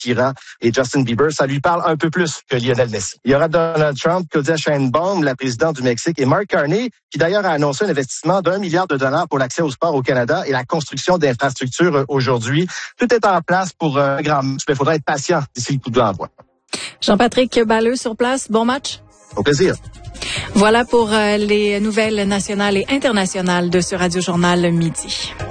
Shakira et Justin Bieber. Ça lui parle un peu plus que Lionel Messi. Il y aura Donald Trump, Claudia Sheinbaum, la présidente du Mexique, et Mark Carney, qui d'ailleurs a annoncé un investissement d'1 milliard de dollars pour l'accès au sport au Canada et la construction d'infrastructures aujourd'hui. Tout est en place pour un grand match, mais il faudra être patient d'ici le coup de l'envoi. Jean-Patrick Balleux sur place, bon match. Au plaisir. Voilà pour les nouvelles nationales et internationales de ce Radio Journal Midi.